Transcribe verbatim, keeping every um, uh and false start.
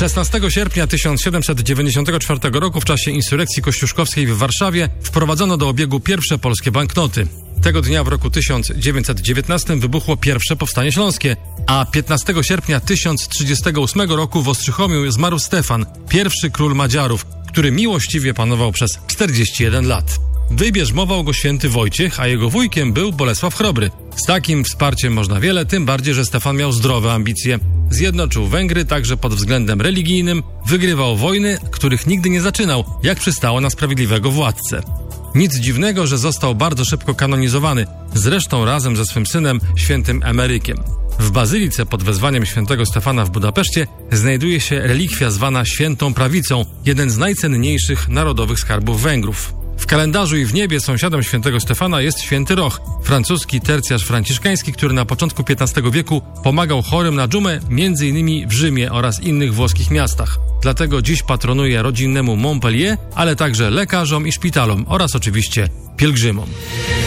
szesnastego sierpnia tysiąc siedemset dziewięćdziesiątego czwartego roku w czasie insurekcji kościuszkowskiej w Warszawie wprowadzono do obiegu pierwsze polskie banknoty. Tego dnia w roku tysiąc dziewięćset dziewiętnastym wybuchło pierwsze Powstanie Śląskie, a piętnastego sierpnia tysiąc trzydziestego ósmego roku w Ostrzychomiu zmarł Stefan, pierwszy król Madziarów, który miłościwie panował przez czterdzieści jeden lat. Wybierzmował go święty Wojciech, a jego wujkiem był Bolesław Chrobry. Z takim wsparciem można wiele, tym bardziej, że Stefan miał zdrowe ambicje. Zjednoczył Węgry także pod względem religijnym, wygrywał wojny, których nigdy nie zaczynał, jak przystało na sprawiedliwego władcę. Nic dziwnego, że został bardzo szybko kanonizowany, zresztą razem ze swym synem, świętym Emerykiem. W bazylice pod wezwaniem świętego Stefana w Budapeszcie znajduje się relikwia zwana Świętą Prawicą, jeden z najcenniejszych narodowych skarbów Węgrów. W kalendarzu i w niebie sąsiadem świętego Stefana jest święty Roch, francuski tercjarz franciszkański, który na początku piętnastego wieku pomagał chorym na dżumę, między innymi w Rzymie oraz innych włoskich miastach. Dlatego dziś patronuje rodzinnemu Montpellier, ale także lekarzom i szpitalom oraz oczywiście pielgrzymom.